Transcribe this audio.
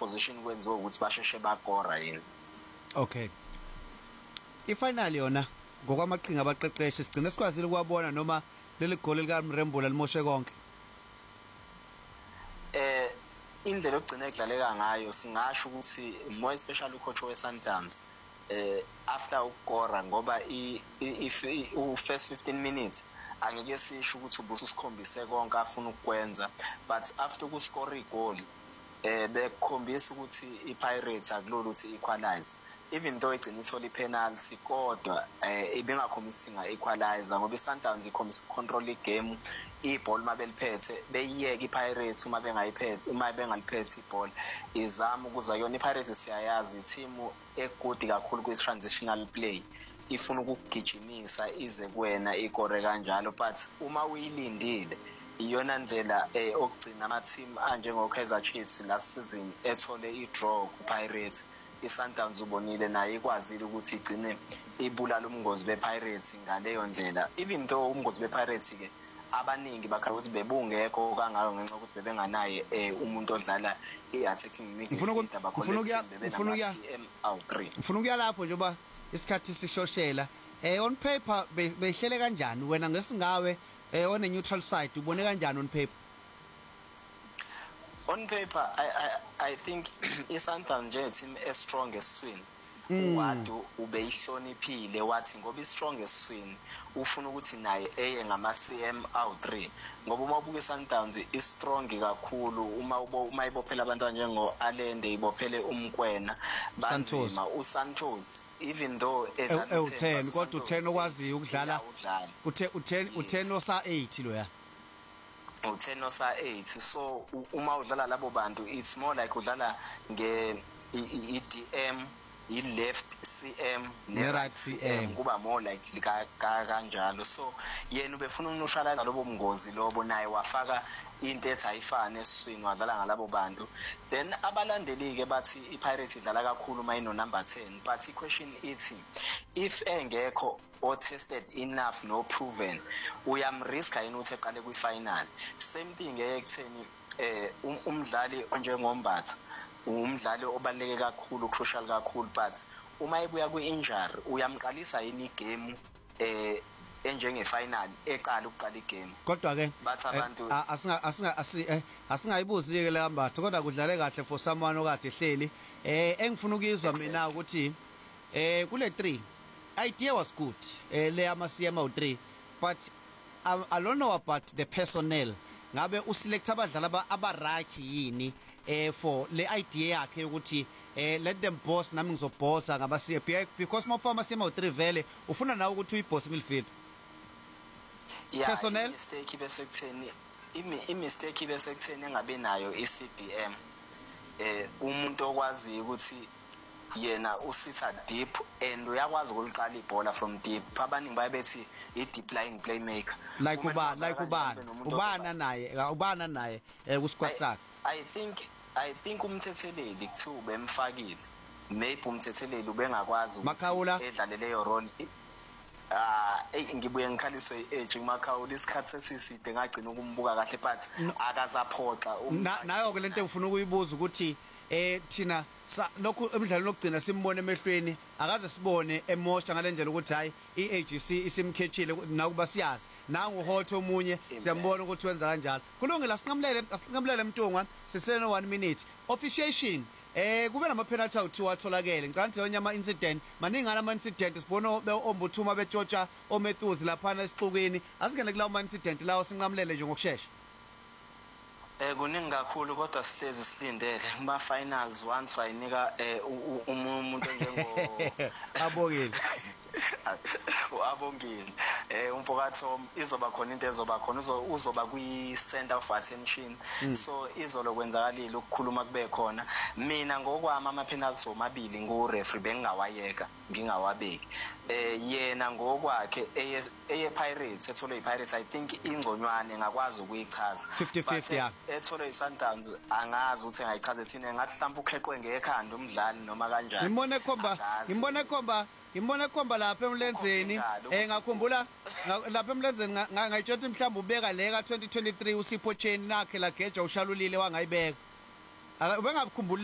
opposition kwenziwe ukuthi basheshe bakora yini. Okay. Ifinal yona ngokwamaqhinga abaqeqeshi sigcina sikwazile ukuwabona noma leli goli lika Mrembula limoshe konke. Indlela ogcina ekudlaleka ngayo singasho ukuthi more especially ucoach weSundowns after ukora ngoba first 15 minutes angeke sisho ukuthi ubususikhombise konke afuna ukwenza, but after ukuscore igoli bekhombisa ukuthi iPirates akulolo ukuthi equalize, even though igcina ithola ipenalty kodwa ibengakhombisi nga equalize ngoba iSundowns ikhombisa control igame, iball mabeliphethe beyiyeka iPirates uma bengayiphethe, uma bengaliphethe iball izama ukuza yona. iPirates siyayazi team egudi kakhulu kwi transitional play, ifuna ukugijimisa ize kuwena ikore kanjalo, but uma uyilindile iyona ndlela okugcina ama team anjengo Kaizer Chiefs last season ethole idraw kuPirates. iSundowns ubonile naye ikwazile ukuthi igcine ibulala umngozi bePirates ngaleyo ndlela, even though umngozi bePirates ke abaningi bakhala ukuthi bebungekho kangalo ngenxa ukuthi bebenganaye umuntu odlala iattacking midfielder abakhona bebena CM out3. Ngifuna ukuya lapho njengoba isikhathi sishoshela on paper behlele kanjani wena ngesingawe on a neutral side ubone kanjani on paper? On paper I think iSundowns nje team as strongest swing uwadu ubeyihloniphile wathi ngoba istrongest swing ufuna ukuthi naye eye ngama CM out3 ngoba uma ubuka iSundowns istrong kakhulu, uma ibophela abantu njengo Allende ibophele umkwena banzima uSantos, even though u10 kodwa u10 okwazi ukudlala u10 osa 8 loya u10 osa 8, so uma udlala labo bantu it's more like udlala nge DM i-left CM ne-right CM kuba more like kanjalo. So yena ubefuna ukuneutralize lobo mngozi lobo naye wafaka into ethi ayifane eswing wadlala ngalabo bantu. Then abalandeli ke bathi iPirates idlala kakhulu uma ino number 10, but i-question ithi if engekho o tested enough no proven uyamriska yini ukuthi eqale kwi-final. Same thing ekutheni umdlali onjengombatha umdlali obaleke kakhulu, crucial kakhulu, but uma ebuya kwi-injury uyamqalisa yini igame enjenge final eqala ukuqala igame. Kodwa ke bathi abantu asingayibuzi ke le mbatho kodwa kudlale kahle for someone okade ehleli. Engifuna ukuzwa mina ukuthi kule 3 idea was good le ama CM out3, but I don't know about the personnel. Ngabe uselect abadlali aba right yini for le idea yakhe ukuthi let them boss nami ngizobhosa ngaba CM, because mawufama CM out3 vele ufuna nawe ukuthi uyiboss midfield. Personnel mistake besekutheni imistake besekutheni engabe nayo iCDM umuntu okwazi ukuthi yena usitha deep and uyakwazi ukuliqala ibhola from deep. Abaningi bayebethi i-deep lying playmaker like ubana naye ku squad sakhe. I think umthetheleli kuthiwa ubemfakile, maybe umthetheleli ubengakwazi ukuthi edlale leyo role. Ngibuye ngikhaliswe age Makhawula isikhathi sesiside ngagcina ukumbuka kahle, but akazaphoxa nayo ke lento engifuna ukuyibuza ukuthi thina lokhu emidlalweni okugcina simbone emehlweni akaze sibone emosha ngalendlela ukuthi hayi iAGC isimkhethile nakuba siyazi nangu hotho omunye siyambona ukuthi wenza kanjalo. Kulungile sinqamlele Mntungwa sisene 1 minute officiation. Kube nama penalty awu2 atholakele. Ngicabanga yonke ama incident maningi ama incident sibona ombuthuma beTshotsha oMethuzi lapha esixukweni. Asingene kulawo ama incident lawo sinqamlele nje ngokusheshsha. Kuningi kakhulu kodwa sihlezi silindele kuma finals once wayinika umuntu njengo Abongile Abongile umfokatho izoba khona into ezoba khona uzoba kwi center of attention. So izolo kwenzakalile ukukhuluma kube khona. Mina ngokwami ama penalties omabili ngo referee bengingawayeka ngingawabeki. Yena ngokwakhe eye Pirates ethole iPirates I think ingconywane ngakwazi ukuyichaza 50-50 ya ethole iSundowns angazi ukuthi ngayichaza thina ngathi mhlawumbe ukheqwe ngekhanda umdlali noma kanjani. Ngimbona ekhomba lapha emlenzeni ngakhumbula lapha emlenzeni ngayitshela mhlawumbe ubeka le ka 2023 uSipho Chain nakhe la geja ushalulile wangayibeka. Ubengakukhumbula